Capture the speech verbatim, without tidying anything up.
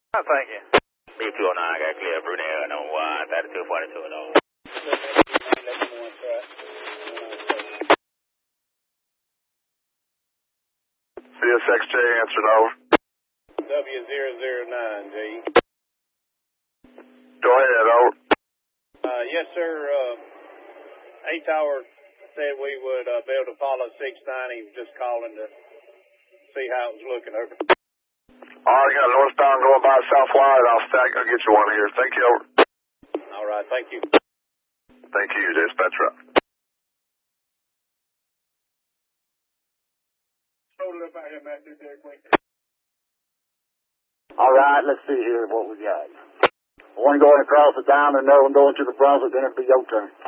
Oh, thank you. B two oh nine, got clear Brunel, no one, thirty-two forty-two, no. C S X J answered over. W zero zero nine, G. Go ahead, over. Uh, yes, sir. Uh, eight Tower said we would uh, be able to follow six ninety. Just calling to see how it was looking. Over. All right, got northbound going by Southwide. I'll stack. I'll get you one here. Thank you, over. All right, thank you. Thank you, dispatch rep. All right, let's see here what we got. One going across the town, another one going to the profit, then it'll be your turn.